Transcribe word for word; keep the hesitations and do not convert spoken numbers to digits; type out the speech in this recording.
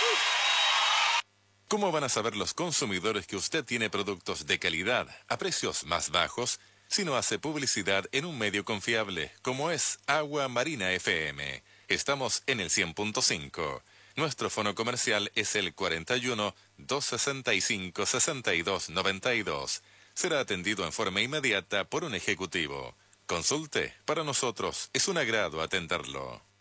¿Cómo van a saber los consumidores que usted tiene productos de calidad a precios más bajos si no hace publicidad en un medio confiable como es Agua Marina F M? Estamos en el cien punto cinco. Nuestro fono comercial es el cuarenta y uno, doscientos sesenta y cinco, sesenta y dos noventa y dos. Será atendido en forma inmediata por un ejecutivo. Consulte, para nosotros es un agrado atenderlo.